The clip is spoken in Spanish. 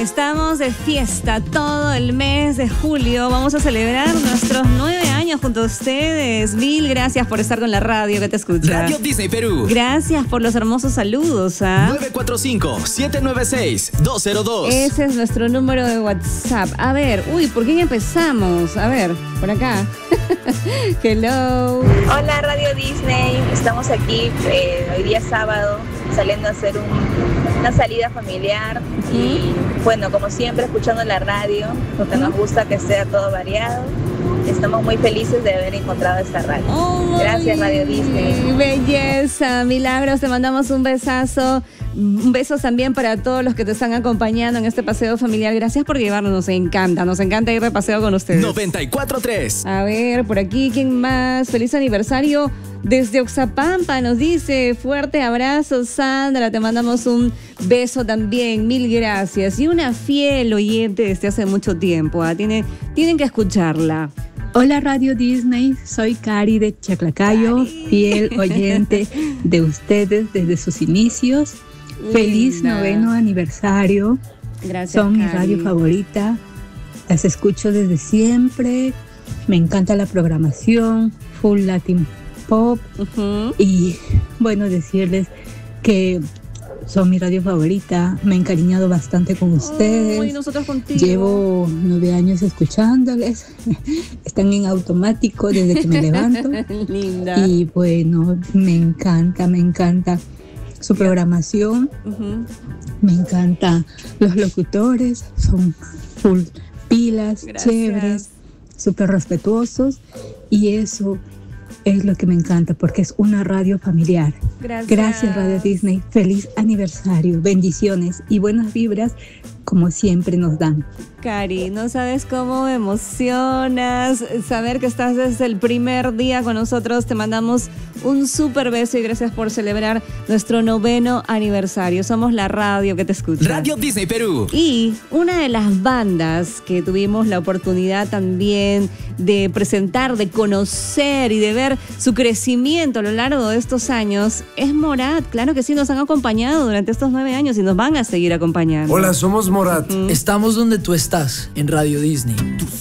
Estamos de fiesta todo el mes de julio. Vamos a celebrar nuestros 9 años junto a ustedes. Mil gracias por estar con la radio que te escucha. Radio Disney Perú. Gracias por los hermosos saludos. 945-796-202. Ese es nuestro número de WhatsApp. A ver, ¿por qué ya empezamos? A ver, por acá. Hello. Hola Radio Disney, estamos aquí hoy día sábado saliendo a hacer una salida familiar y bueno, como siempre escuchando la radio porque nos gusta que sea todo variado. Estamos muy felices de haber encontrado esta radio. Gracias Radio Disney. Belleza, Milagros, te mandamos un besazo. Un beso también para todos los que te están acompañando en este paseo familiar. Gracias por llevarnos, nos encanta ir de paseo con ustedes. 94.3. A ver, por aquí, ¿quién más? Feliz aniversario desde Oxapampa, nos dice. Fuerte abrazo, Sandra, te mandamos un beso también, mil gracias. Y una fiel oyente desde hace mucho tiempo, tienen que escucharla. Hola Radio Disney, soy Cari de Chaclacayo, fiel oyente de ustedes desde sus inicios. Feliz 9º aniversario. Gracias, son mi Cari. radio favorita. Las escucho desde siempre. Me encanta la programación, full Latin pop. Y bueno, decirles que son mi radio favorita. Me he encariñado bastante con ustedes. Y nosotros contigo. Llevo 9 años escuchándoles. Están en automático desde que me levanto. Linda. Y bueno, me encanta su programación. Me encanta los locutores. Son full pilas, Gracias. chéveres, súper respetuosos. Y eso es lo que me encanta porque es una radio familiar. Gracias Radio Disney. Feliz aniversario. Bendiciones y buenas vibras como siempre nos dan. Cari, no sabes cómo me emocionas saber que estás desde el primer día con nosotros. Te mandamos un súper beso y gracias por celebrar nuestro 9º aniversario. Somos la radio que te escucha. Radio Disney Perú. Y una de las bandas que tuvimos la oportunidad también de presentar, de conocer y de ver su crecimiento a lo largo de estos años es Morat. Claro que sí, nos han acompañado durante estos 9 años y nos van a seguir acompañando. Hola, somos Morat. Estamos donde tú estás, en Radio Disney.